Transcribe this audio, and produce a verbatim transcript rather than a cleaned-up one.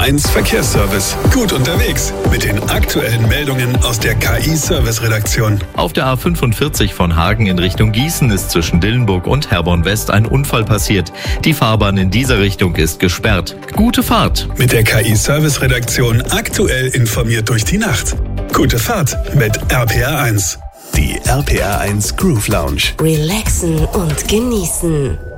eins Verkehrsservice. Gut unterwegs mit den aktuellen Meldungen aus der K I-Service-Redaktion. Auf der A fünfundvierzig von Hagen in Richtung Gießen ist zwischen Dillenburg und Herborn West ein Unfall passiert. Die Fahrbahn in dieser Richtung ist gesperrt. Gute Fahrt. Mit der K I-Service-Redaktion aktuell informiert durch die Nacht. Gute Fahrt mit R P R eins. Die R P R eins Groove Lounge. Relaxen und genießen.